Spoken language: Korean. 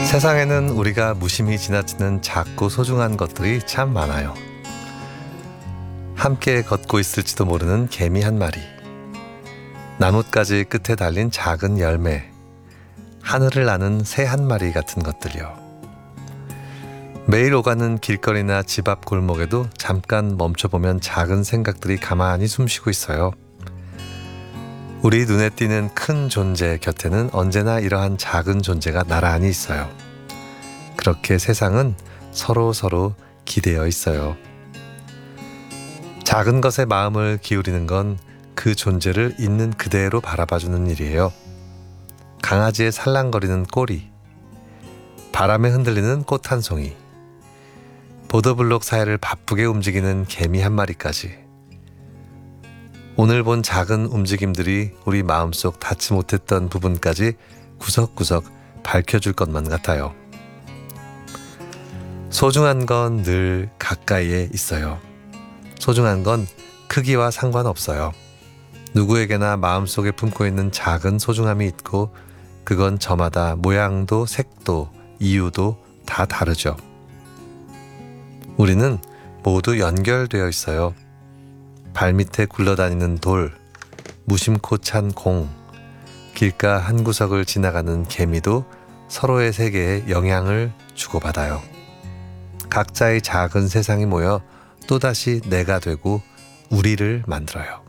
세상에는 우리가 무심히 지나치는 작고 소중한 것들이 참 많아요. 함께 걷고 있을지도 모르는 개미 한 마리, 나뭇가지 끝에 달린 작은 열매, 하늘을 나는 새 한 마리 같은 것들요. 매일 오가는 길거리나 집 앞 골목에도 잠깐 멈춰보면 작은 생각들이 가만히 숨쉬고 있어요. 우리 눈에 띄는 큰 존재 곁에는 언제나 이러한 작은 존재가 나란히 있어요. 그렇게 세상은 서로 기대어 있어요. 작은 것에 마음을 기울이는 건 그 존재를 있는 그대로 바라봐주는 일이에요. 강아지의 살랑거리는 꼬리, 바람에 흔들리는 꽃 한 송이, 보도블록 사이를 바쁘게 움직이는 개미 한 마리까지. 오늘 본 작은 움직임들이 우리 마음속 닿지 못했던 부분까지 구석구석 밝혀줄 것만 같아요. 소중한 건 늘 가까이에 있어요. 소중한 건 크기와 상관없어요. 누구에게나 마음속에 품고 있는 작은 소중함이 있고, 그건 저마다 모양도 색도 이유도 다 다르죠. 우리는 모두 연결되어 있어요. 발밑에 굴러다니는 돌, 무심코 찬 공, 길가 한 구석을 지나가는 개미도 서로의 세계에 영향을 주고받아요. 각자의 작은 세상이 모여 또다시 내가 되고 우리를 만들어요.